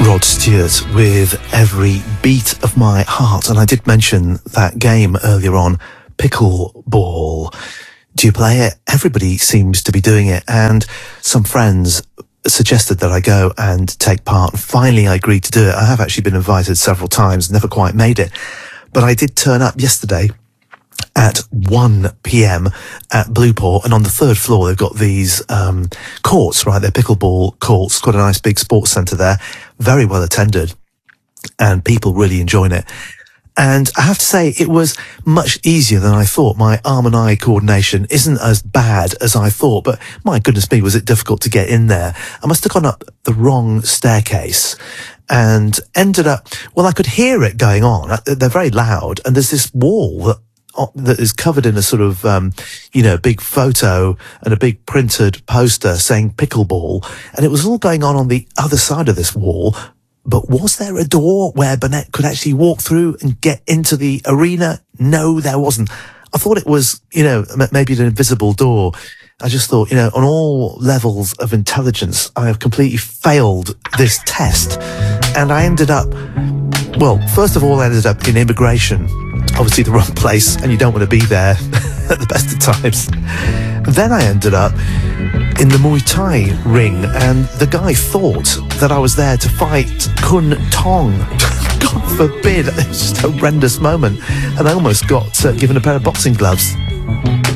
Rod Stewart with Every Beat of My Heart. And I did mention that game earlier on, pickleball. Do you play it? Everybody seems to be doing it. And some friends suggested that I go and take part. Finally, I agreed to do it. I have actually been invited several times, never quite made it. But I did turn up yesterday at 1 p.m. at Blueport, and on the third floor they've got these courts, right? They're pickleball courts, quite a nice big sports centre there, very well attended, and people really enjoying it. And I have to say, it was much easier than I thought. My arm and eye coordination isn't as bad as I thought, but my goodness me, was it difficult to get in there. I must have gone up the wrong staircase and ended up, well, I could hear it going on. They're very loud, and there's this wall that is covered in a sort of, big photo and a big printed poster saying pickleball. And it was all going on the other side of this wall. But was there a door where Burnett could actually walk through and get into the arena? No, there wasn't. I thought it was, maybe an invisible door. I just thought, on all levels of intelligence, I have completely failed this test. And I ended up, well, first of all, I ended up in immigration. Obviously the wrong place, and you don't want to be there at the best of times. Then I ended up in the Muay Thai ring, and the guy thought that I was there to fight Kun Tong. God forbid, it was just a horrendous moment. And I almost got given a pair of boxing gloves.